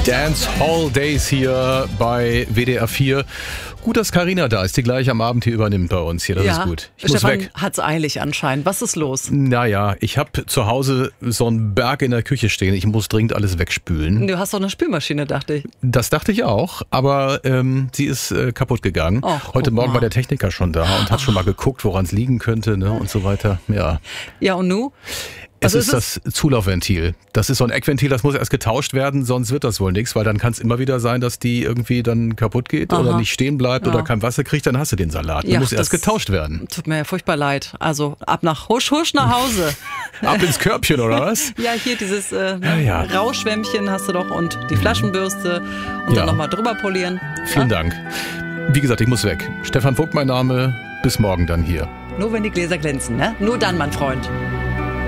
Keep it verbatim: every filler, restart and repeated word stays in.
Dance Hall Days hier bei W D R vier. Gut, dass Carina da ist, die gleich am Abend hier übernimmt bei uns hier. Das ja, ist gut. Ich Stefan muss weg. Hat's eilig anscheinend. Was ist los? Naja, ich habe zu Hause so einen Berg in der Küche stehen. Ich muss dringend alles wegspülen. Du hast doch eine Spülmaschine, dachte ich. Das dachte ich auch, aber ähm, sie ist äh, kaputt gegangen. Och, Heute Morgen mal. war der Techniker schon da und hat schon mal geguckt, woran es liegen könnte, ne, und so weiter. Ja. Ja, und nu? Es Also ist ist das Zulaufventil. Das ist so ein Eckventil, das muss erst getauscht werden, sonst wird das wohl nichts, weil dann kann es immer wieder sein, dass die irgendwie dann kaputt geht Aha. oder nicht stehen bleibt Ja. oder kein Wasser kriegt, dann hast du den Salat. Der Ja, muss erst das getauscht werden. Tut mir ja furchtbar leid. Also ab nach Husch, Husch nach Hause. Ab ins Körbchen, oder was? Ja, hier dieses äh, Ja, ja. Rauschschwämmchen hast du doch und die Flaschenbürste und Ja. dann nochmal drüber polieren. Vielen Dank. Wie gesagt, ich muss weg. Stefan Vogt mein Name. Bis morgen dann hier. Nur wenn die Gläser glänzen, ne? Nur dann, mein Freund.